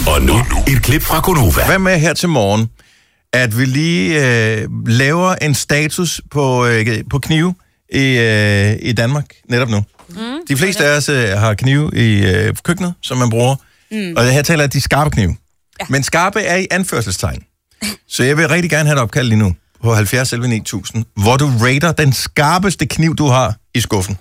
Og nu et klip fra Gonova. Hvad med her til morgen, at vi lige laver en status på knive i Danmark netop nu. De fleste af os har knive i køkkenet, som man bruger. Og her taler jeg de skarpe knive. Ja. Men skarpe er i anførselstegn. Så jeg vil rigtig gerne have et opkald lige nu på 70 11 9000, hvor du rater den skarpeste kniv, du har i skuffen.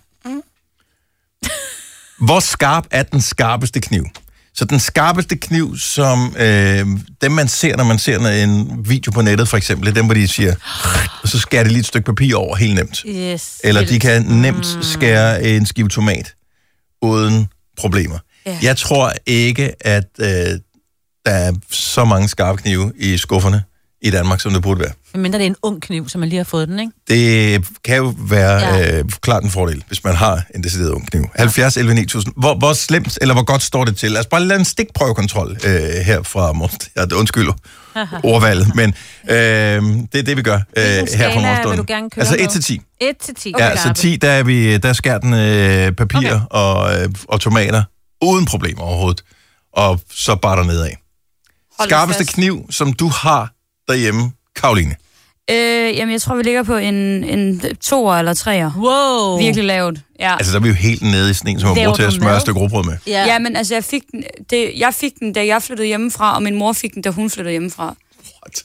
Hvor skarp er den skarpeste kniv? Så den skarpeste kniv, som dem man ser, når man ser en video på nettet for eksempel, er dem, hvor de siger, og så skærer de lige et stykke papir over helt nemt. Yes. Eller de kan nemt skære en skive tomat uden problemer. Yeah. Jeg tror ikke, at der er så mange skarpe knive i skufferne i Danmark, som det burde være. Men det er en ung kniv, som man lige har fået den, ikke? Det kan jo være klart en fordel, hvis man har en decideret ung kniv. 70 11 9000. Hvor slemt, eller hvor godt står det til? Lad os bare lade en stikprøvekontrol her fra morgen. Undskyld ordvalget, men det er det, vi gør her fra morgenstunden. Altså 1 til 10. 1 til 10. Okay. Ja, så 10, der skærer den papir og tomater uden problemer overhovedet. Og så bare der nedad. Skarpeste kniv, som du har derhjemme, Karoline? Jamen, jeg tror, vi ligger på en 2'er eller 3'er. Wow. Virkelig lavt. Ja. Altså, der er vi jo helt nede i sådan en, som man bruger til at smøre et stykke rugbrød med. Yeah. Ja, men altså, jeg fik den, da jeg flyttede hjemmefra, og min mor fik den, da hun flyttede hjemmefra. What?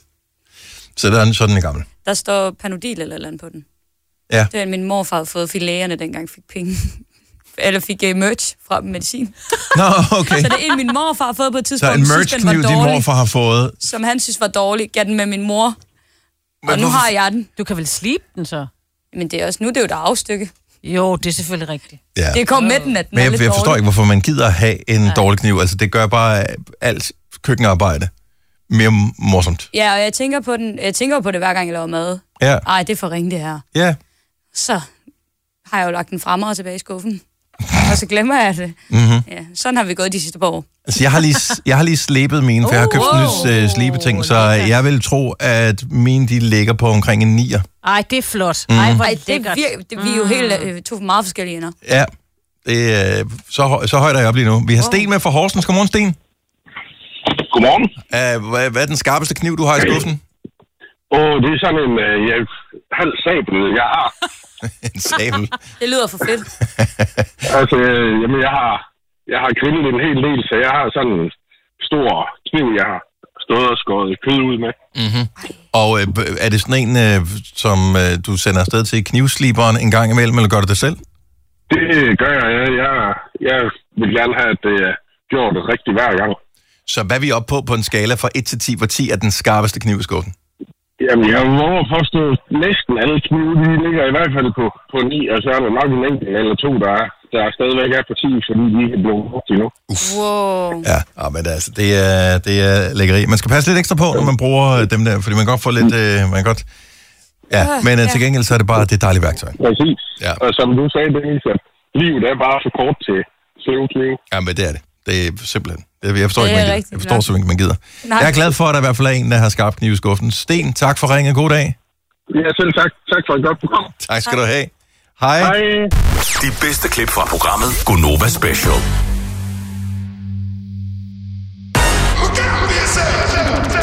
Så der er sådan en gammel. Der står Panodil eller andet på den. Ja. Det er min morfar havde fået, fordi lægerne dengang fik penge. Eller fik merch fra medicin. Nå, okay. Så det er en, min morfar har fået på et tidspunkt. Så en merch-kniv, din morfar har fået. Som han synes var dårlig. Gav den med min mor. Og nu har jeg den. Du kan vel slibe den så? Men det er også, nu det er jo et afstykke. Jo, det er selvfølgelig rigtigt. Ja. Det kom med den, at den men er lidt jeg forstår dårlig. ikke, hvorfor man gider at have en dårlig kniv. Altså, det gør bare alt køkkenarbejde mere morsomt. Ja, og jeg tænker på det hver gang, jeg laver mad. Ja. Ej, det er for ringe, det her. Ja. Så har jeg jo lagt den fremme og tilbage i skuffen. Og så glemmer jeg det. Mm-hmm. Ja, sådan har vi gået de sidste par år. Altså, jeg har lige slebet mine, for jeg har købt en nyt slibeting, så jeg vil tro, at mine, de ligger på omkring en 9'er. Ej, det er flot. Ej, vi er jo helt to meget forskellige ender. Ja, det er så højt er jeg op lige nu. Vi har Sten med fra Horsens. Godmorgen, Sten. Godmorgen. Hvad er den skarpeste kniv, du har i skuffen? Det er sådan en halv sabel, jeg har. En sabel? Det lyder for fedt. Altså, jamen, jeg har grillet en hel del, så jeg har sådan en stor kniv, jeg har stået og skåret kød ud med. Mm-hmm. Og er det sådan en, som du sender afsted til knivsliberen en gang imellem, eller gør du det selv? Det gør jeg. Jeg vil gerne have, at det er gjort rigtigt hver gang. Så hvad er vi oppe på en skala fra 1 til 10, hvor 10 er den skarpeste kniv i skuffen? Jamen, jeg våger påstå, næsten alle knive, de ligger i hvert fald på 9, og så er der nok en enkelt eller to, der stadigvæk er på 10, fordi de ikke er blevet brugt endnu. Wow. Ja, men altså, det er lækkeri. Man skal passe lidt ekstra på, når man bruger dem der, fordi man kan godt få lidt... men til gengæld så er det bare det dejlige værktøj. Præcis. Ja. Og som du sagde, Dennis, at livet er bare for kort til sløveknive. Ja, men det er det. Det er simpelthen... Jeg forstår ikke, man gider. Jeg forstår simpelthen ikke, man gider. Nej. Jeg er glad for, at der i hvert fald er en, der har skarp kniv i skuffen. Sten, tak for ringen. God dag. Ja, selv tak. Tak for et godt program. Tak skal du have. Hej. De bedste klip fra programmet Gonova Special.